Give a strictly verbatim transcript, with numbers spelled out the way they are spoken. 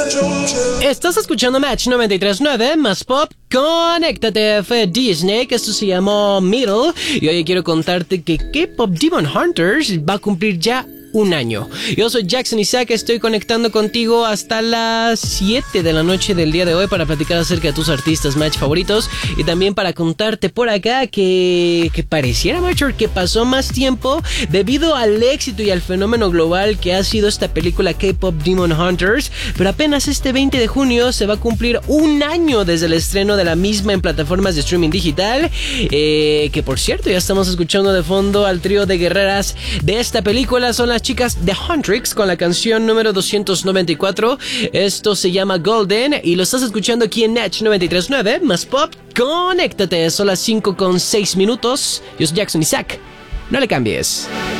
Estás escuchando Match noventa y tres punto nueve, más pop, conéctate, fue Disney, que esto se llamó Middle, y hoy quiero contarte que K-Pop Demon Hunters va a cumplir ya un año. Yo soy Jackson Isaac, estoy conectando contigo hasta las siete de la noche del día de hoy para platicar acerca de tus artistas Match favoritos y también para contarte por acá que, que pareciera, Matcher, que pasó más tiempo debido al éxito y al fenómeno global que ha sido esta película K-Pop Demon Hunters, pero apenas este veinte de junio se va a cumplir un año desde el estreno de la misma en plataformas de streaming digital, eh, que por cierto ya estamos escuchando de fondo al trío de guerreras de esta película. Son las chicas de Huntrix con la canción número doscientos noventa y cuatro. Esto se llama Golden y lo estás escuchando aquí en Match noventa y tres punto nueve, más pop, conéctate. Son las cinco con seis minutos. Yo soy Jackson Isaac. No le cambies.